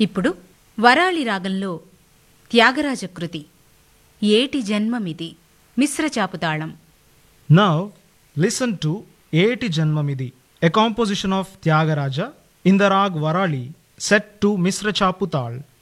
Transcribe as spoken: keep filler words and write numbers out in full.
ఇప్పుడు వరాళి రాగంలో త్యాగరాజ కృతి ఏటి జన్మమిది మిశ్రచాపు తాళం. Now listen to Eti Janmamidi, a composition of Tyagaraja in the rag Varali set to Misra Chapu Tal.